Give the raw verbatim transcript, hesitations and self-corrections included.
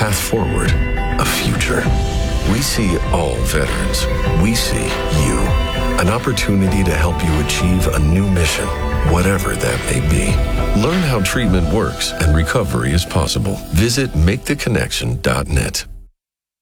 path forward, a future. We see all veterans. We see you. An opportunity to help you achieve a new mission, whatever that may be. Learn how treatment works and recovery is possible. Visit make the connection dot net.